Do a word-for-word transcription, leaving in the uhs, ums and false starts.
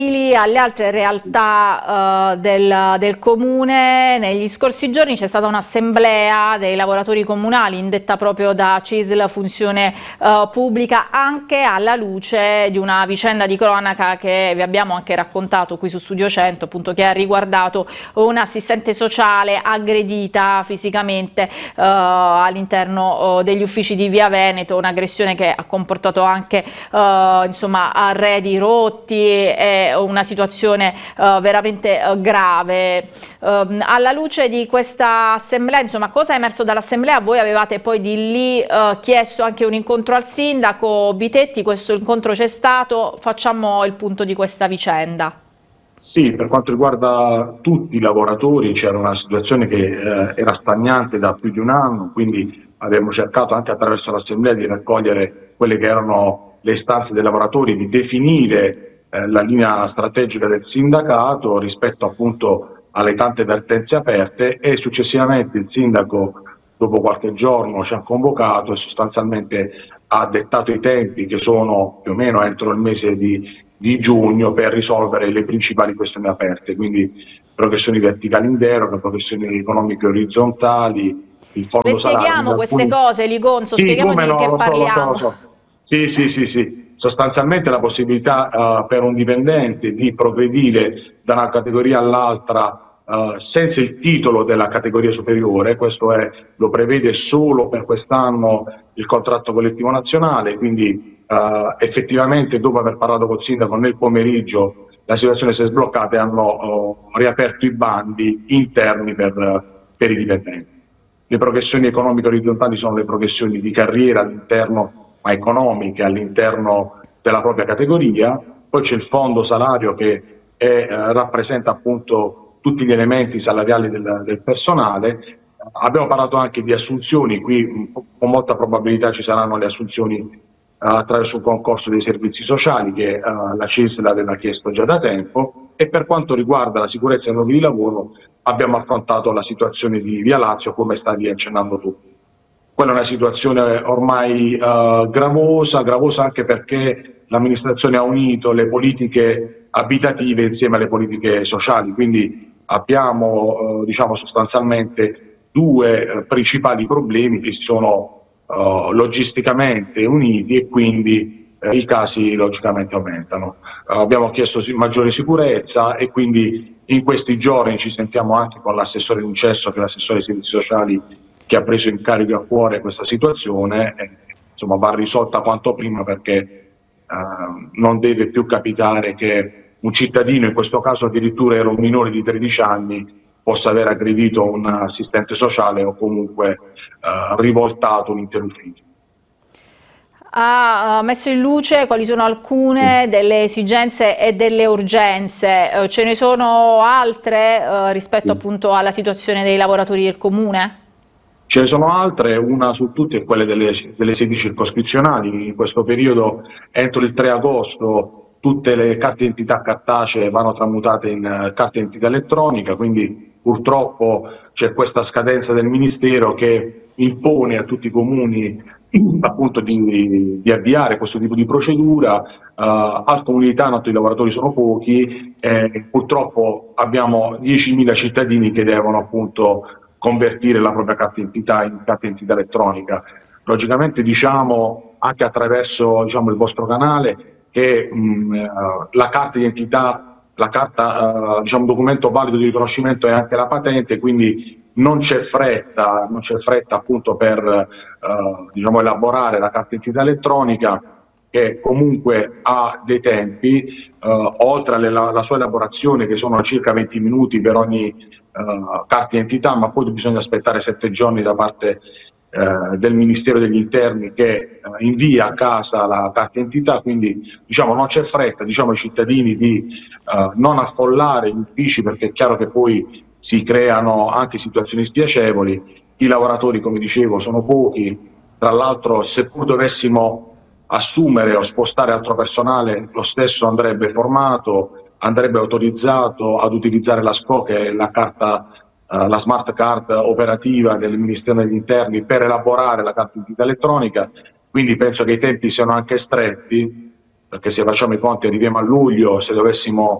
alle altre realtà eh, del, del comune. Negli scorsi giorni c'è stata un'assemblea dei lavoratori comunali indetta proprio da C I S L Funzione eh, Pubblica, anche alla luce di una vicenda di cronaca che vi abbiamo anche raccontato qui su Studio cento, appunto, che ha riguardato un'assistente sociale aggredita fisicamente eh, all'interno eh, degli uffici di Via Veneto, un'aggressione che ha comportato anche eh, insomma arredi rotti e una situazione uh, veramente uh, grave. Uh, alla luce di questa assemblea, insomma, cosa è emerso dall'assemblea? Voi avevate poi di lì uh, chiesto anche un incontro al sindaco Bitetti, questo incontro c'è stato, facciamo il punto di questa vicenda. Sì, per quanto riguarda tutti i lavoratori c'era una situazione che eh, era stagnante da più di un anno, quindi abbiamo cercato anche attraverso l'assemblea di raccogliere quelle che erano le istanze dei lavoratori, di definire Eh, la linea strategica del sindacato rispetto appunto alle tante vertenze aperte, e successivamente il sindaco dopo qualche giorno ci ha convocato e sostanzialmente ha dettato i tempi, che sono più o meno entro il mese di, di giugno, per risolvere le principali questioni aperte, quindi progressioni verticali in deroga, progressioni economiche orizzontali, il fondo Le spieghiamo salario. queste Alcuni... cose, Ligonzo, Sì, spieghiamo come di no, che lo so, lo so, lo parliamo. so. Sì, sì, sì, sì. Sostanzialmente la possibilità uh, per un dipendente di progredire da una categoria all'altra uh, senza il titolo della categoria superiore, questo è, lo prevede solo per quest'anno il contratto collettivo nazionale, quindi uh, effettivamente dopo aver parlato col sindaco nel pomeriggio la situazione si è sbloccata e hanno uh, riaperto i bandi interni per, uh, per i dipendenti. Le progressioni economiche orizzontali sono le progressioni di carriera all'interno, ma economiche, all'interno della propria categoria. Poi c'è il fondo salario che è, eh, rappresenta appunto tutti gli elementi salariali del, del personale. Abbiamo parlato anche di assunzioni, qui con molta probabilità ci saranno le assunzioni eh, attraverso un concorso dei servizi sociali che eh, la C I S L aveva chiesto già da tempo, e per quanto riguarda la sicurezza nei luoghi di lavoro abbiamo affrontato la situazione di Via Lazio, come stavi accennando tu. Quella è una situazione ormai uh, gravosa, gravosa anche perché l'amministrazione ha unito le politiche abitative insieme alle politiche sociali, quindi abbiamo uh, diciamo sostanzialmente due uh, principali problemi che si sono uh, logisticamente uniti, e quindi uh, i casi logicamente aumentano. Uh, abbiamo chiesto maggiore sicurezza, e quindi in questi giorni ci sentiamo anche con l'assessore Incesso, che è l'assessore ai servizi sociali, che ha preso in carico a cuore questa situazione, e, insomma, va risolta quanto prima, perché eh, non deve più capitare che un cittadino, in questo caso addirittura era un minore di tredici anni, possa aver aggredito un assistente sociale o comunque eh, rivoltato un intero ufficio. Ha messo in luce quali sono alcune delle esigenze e delle urgenze. Eh, ce ne sono altre eh, rispetto appunto alla situazione dei lavoratori del comune? Ce ne sono altre, una su tutte è quella delle, delle sedi circoscrizionali. In questo periodo, entro il tre agosto, tutte le carte d'identità cartacee vanno tramutate in uh, carte d'identità elettronica, quindi purtroppo c'è questa scadenza del Ministero che impone a tutti i comuni appunto di, di avviare questo tipo di procedura. Uh, al Comune di Taranto i lavoratori sono pochi, e purtroppo abbiamo diecimila cittadini che devono appunto convertire la propria carta d'identità in carta d'identità elettronica. Logicamente diciamo anche attraverso diciamo, il vostro canale che mh, la carta d'identità, la carta, uh, diciamo, documento valido di riconoscimento è anche la patente, quindi non c'è fretta, non c'è fretta appunto per uh, diciamo, elaborare la carta d'identità elettronica, che comunque ha dei tempi, uh, oltre alla sua elaborazione, che sono circa venti minuti per ogni Uh, carta d'identità, ma poi bisogna aspettare sette giorni da parte uh, del Ministero degli Interni, che uh, invia a casa la carta d'identità, quindi diciamo non c'è fretta, diciamo ai cittadini di uh, non affollare gli uffici, perché è chiaro che poi si creano anche situazioni spiacevoli. I lavoratori, come dicevo, sono pochi, tra l'altro seppur dovessimo assumere o spostare altro personale, lo stesso andrebbe formato, andrebbe autorizzato ad utilizzare la S C O, che è la carta, uh, la smart card operativa del Ministero degli Interni, per elaborare la carta d'identità elettronica, quindi penso che i tempi siano anche stretti, perché se facciamo i conti arriviamo a luglio, se dovessimo